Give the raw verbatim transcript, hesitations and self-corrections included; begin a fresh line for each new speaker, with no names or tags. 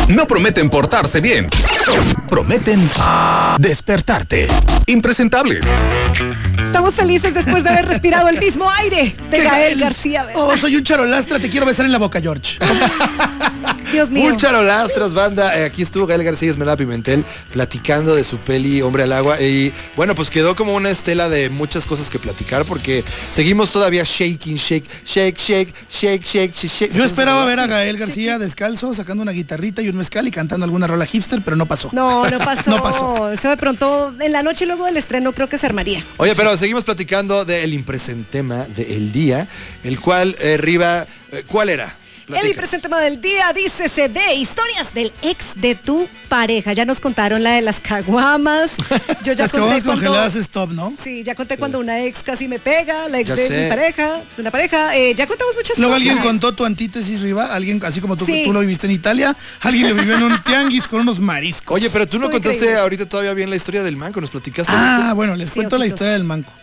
No prometen portarse bien, prometen despertarte. Impresentables.
Estamos felices después de haber respirado el mismo aire de Gael García Bernal.
Oh, soy un charolastra, te quiero besar en la boca, George.
Dios mío.
Un charolastras, banda. Eh, aquí estuvo Gael García Esmeralda Pimentel platicando de su peli Hombre al Agua. Y bueno, pues quedó como una estela de muchas cosas que platicar porque seguimos todavía shaking, shake, shake, shake, shake, shake, shake. shake.
Yo esperaba ver a Gael García descalzo, sacando una guitarrita y un mezcal y cantando alguna rola hipster, pero no pasó.
No, no pasó.
No pasó.
Eso de pronto, en la noche luego del estreno, creo que se armaría.
Oye, pero seguimos platicando del impresentema del día, el cual, eh, Riva, eh, ¿cuál era?
El impresentema del día, dícese de historias del ex de tu pareja. Ya nos contaron la de las caguamas. Yo ya
las
conté
caguamas
cuando,
congeladas, stop, ¿no?
Sí, ya conté sí. cuando una ex casi me pega, la ex
ya
de
sé.
mi pareja, de una pareja. Eh, ya contamos muchas
Luego
cosas.
Luego alguien contó tu antítesis, Riva, alguien así como tú,
sí.
tú lo viviste en Italia, alguien lo vivió en un tianguis con unos mariscos.
Oye, pero tú no
Estuvo
contaste
increíble.
ahorita todavía bien la historia del manco, nos platicaste.
Ah, bueno, les
Sí,
cuento la
ojitos.
historia del manco.